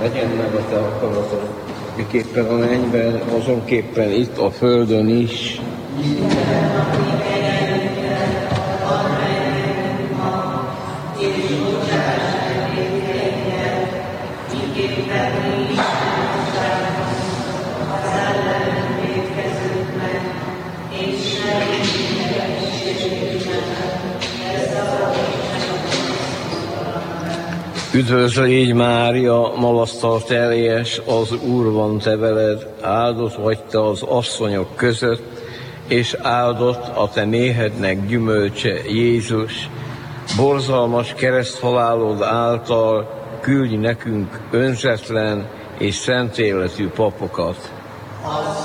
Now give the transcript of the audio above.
legyen meg a te akaratod, miképpen a mennyben, azonképpen itt a földön is. Üdvözlégy Mária, malasztal teljes, az Úr van te veled, áldott vagy te az asszonyok között, és áldott a te méhednek gyümölcse, Jézus. Borzalmas kereszthalálod által küldj nekünk önzetlen és szent életű papokat.